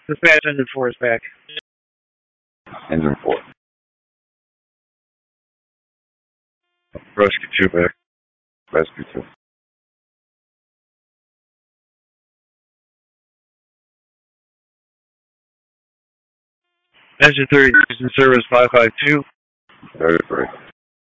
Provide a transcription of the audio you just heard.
Dispatch engine 4 is back. Engine 4. Rescue 2 back. Rescue 2. Engine 3 is in service 552. 33.